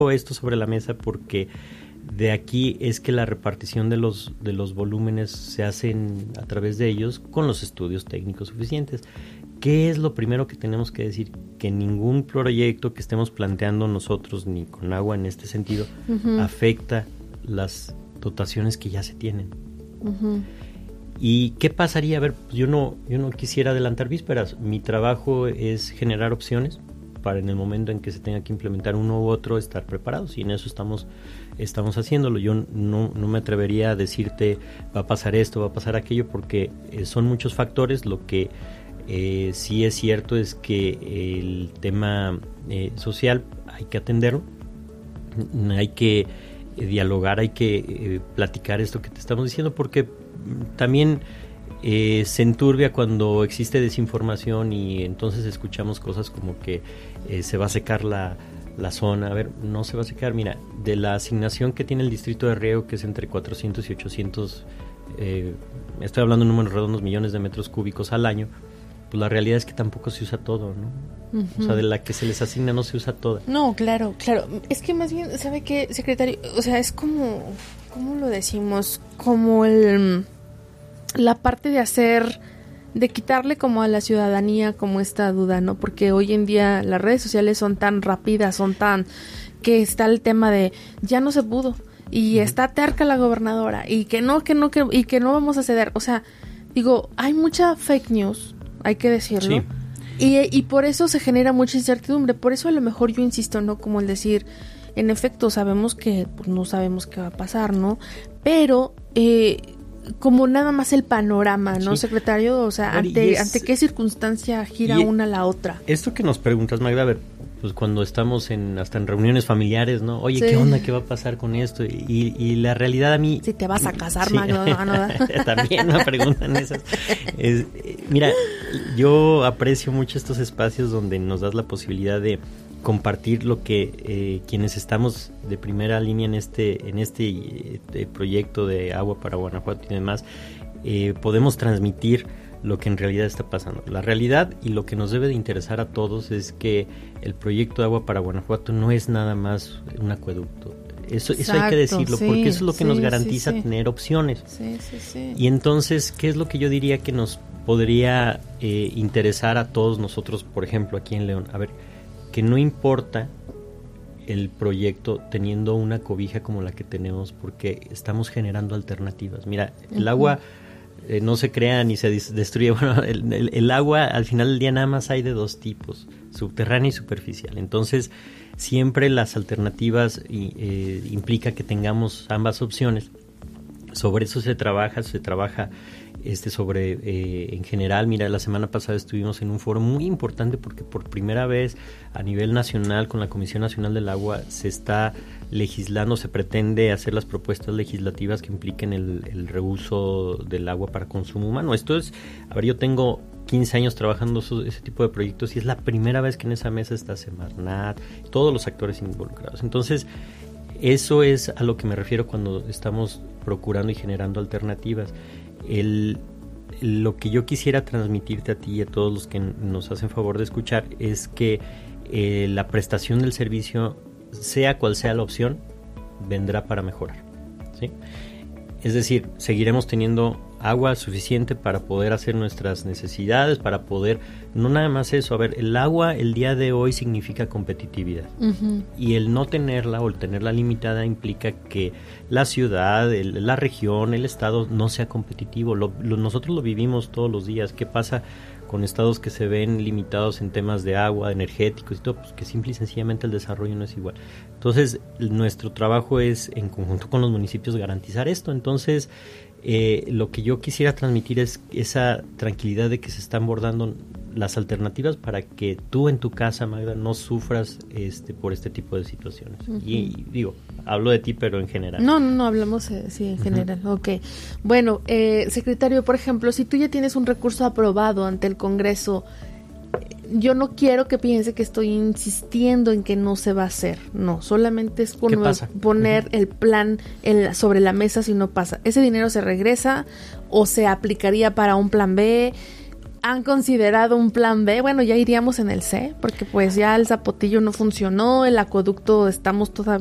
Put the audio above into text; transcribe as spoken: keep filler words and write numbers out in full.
esto sobre la mesa porque de aquí es que la repartición de los de los volúmenes se hacen a través de ellos con los estudios técnicos suficientes. ¿Qué es lo primero que tenemos que decir? Que ningún proyecto que estemos planteando nosotros, ni con agua en este sentido, uh-huh. afecta las dotaciones que ya se tienen. Uh-huh. ¿Y qué pasaría? A ver, yo no, yo no quisiera adelantar vísperas. Mi trabajo es generar opciones para en el momento en que se tenga que implementar uno u otro estar preparados, y en eso estamos estamos haciéndolo. Yo no, no me atrevería a decirte va a pasar esto, va a pasar aquello, porque eh, son muchos factores. Lo que eh, sí es cierto es que el tema eh, social hay que atenderlo, hay que eh, dialogar, hay que eh, platicar esto que te estamos diciendo, porque también Eh, se enturbia cuando existe desinformación y entonces escuchamos cosas como que eh, se va a secar la, la zona. A ver, no se va a secar. Mira, de la asignación que tiene el distrito de riego, que es entre cuatrocientos y ochocientos, eh, estoy hablando de números redondos, millones de metros cúbicos al año, pues la realidad es que tampoco se usa todo, ¿no? Uh-huh. O sea, de la que se les asigna no se usa toda. No, claro, claro. Es que más bien, ¿sabe qué, secretario? O sea, es como, ¿cómo lo decimos? Como el... la parte de hacer, de quitarle como a la ciudadanía como esta duda, ¿no? Porque hoy en día las redes sociales son tan rápidas, son tan, que está el tema de ya no se pudo y uh-huh. está terca la gobernadora y que no, que no, que y que no vamos a ceder. O sea, digo, hay mucha fake news, hay que decirlo. Sí. Y, y por eso se genera mucha incertidumbre. Por eso a lo mejor yo insisto, ¿no? Como el decir, en efecto, sabemos que pues, no sabemos qué va a pasar, ¿no? Pero eh como nada más el panorama, ¿no, sí. secretario? O sea, ante, es, ante qué circunstancia gira una a la otra. Esto que nos preguntas, Magda, a ver, pues cuando estamos en hasta en reuniones familiares, ¿no? Oye, sí. ¿qué onda? ¿Qué va a pasar con esto? Y, y la realidad a mí... Si te vas a casar, sí. Magda, ¿no? ¿no? También me preguntan esas. Es, mira, yo aprecio mucho estos espacios donde nos das la posibilidad de compartir lo que eh, quienes estamos de primera línea en este en este eh, proyecto de Agua para Guanajuato y demás, eh, podemos transmitir lo que en realidad está pasando. La realidad y lo que nos debe de interesar a todos es que el proyecto de Agua para Guanajuato no es nada más un acueducto. Eso, eso hay que decirlo, sí, porque eso es lo que sí, nos garantiza sí, sí. tener opciones. Sí, sí, sí. Y entonces, ¿qué es lo que yo diría que nos podría eh, interesar a todos nosotros, por ejemplo, aquí en León? A ver, que no importa el proyecto teniendo una cobija como la que tenemos, porque estamos generando alternativas. Mira, el uh-huh. agua eh, no se crea ni se dis- destruye. Bueno, el, el, el agua al final del día nada más hay de dos tipos, subterránea y superficial. Entonces, siempre las alternativas y, eh, implica que tengamos ambas opciones. Sobre eso se trabaja, se trabaja este sobre eh, en general. Mira, la semana pasada estuvimos en un foro muy importante porque por primera vez a nivel nacional con la Comisión Nacional del Agua se está legislando, se pretende hacer las propuestas legislativas que impliquen el, el reuso del agua para consumo humano. Esto es, a ver, yo tengo quince años trabajando eso, ese tipo de proyectos y es la primera vez que en esa mesa está Semarnat, todos los actores involucrados. Entonces, eso es a lo que me refiero cuando estamos procurando y generando alternativas. El, lo que yo quisiera transmitirte a ti y a todos los que nos hacen favor de escuchar es que eh, la prestación del servicio, sea cual sea la opción, vendrá para mejorar, ¿sí? Es decir, seguiremos teniendo agua suficiente para poder hacer nuestras necesidades, para poder, no nada más eso, a ver, el agua el día de hoy significa competitividad uh-huh. y el no tenerla o el tenerla limitada implica que la ciudad, el, la región, el estado no sea competitivo. Lo, lo, nosotros lo vivimos todos los días. ¿Qué pasa con estados que se ven limitados en temas de agua, energéticos y todo? Pues que simple y sencillamente el desarrollo no es igual. Entonces, nuestro trabajo es, en conjunto con los municipios, garantizar esto. Entonces, eh, lo que yo quisiera transmitir es esa tranquilidad de que se están abordando las alternativas para que tú en tu casa, Magda, no sufras este por este tipo de situaciones. Uh-huh. Y, y digo, hablo de ti, pero en general. No, no, no hablamos, eh, sí, en general. Uh-huh. Ok. Bueno, eh, secretario, por ejemplo, si tú ya tienes un recurso aprobado ante el Congreso, yo no quiero que piense que estoy insistiendo en que no se va a hacer. No, solamente es poner, poner uh-huh. el plan en la, sobre la mesa si no pasa. ¿Ese dinero se regresa o se aplicaría para un plan B? ¿Han considerado un plan B? Bueno, ya iríamos en el C, porque pues ya el Zapotillo no funcionó, el acueducto estamos todavía